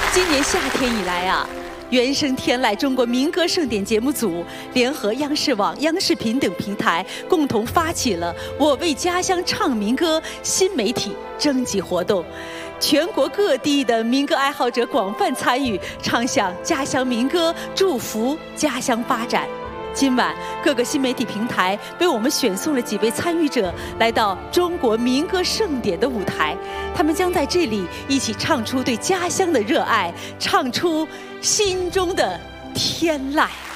今年夏天以来啊，原声天籁中国民歌盛典节目组联合央视网、央视频等平台，共同发起了“我为家乡唱民歌”新媒体征集活动。全国各地的民歌爱好者广泛参与，唱响家乡民歌，祝福家乡发展。今晚，各个新媒体平台为我们选送了几位参与者，来到中国民歌盛典的舞台。他们将在这里一起唱出对家乡的热爱，唱出心中的天籁。